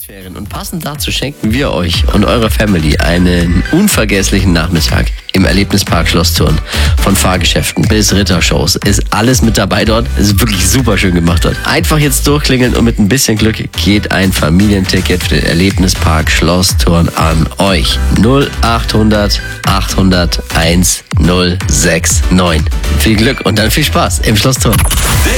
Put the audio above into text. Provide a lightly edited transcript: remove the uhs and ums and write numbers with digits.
Sommerferien und passend dazu schenken wir euch und eurer Family einen unvergesslichen Nachmittag im Erlebnispark Schlossturn. Von Fahrgeschäften bis Rittershows ist alles mit dabei dort. Es ist wirklich super schön gemacht dort. Einfach jetzt durchklingeln und mit ein bisschen Glück geht ein Familienticket für den Erlebnispark Schlossturn an euch. 0800 800 1069. Viel Glück und dann viel Spaß im Schlossturn.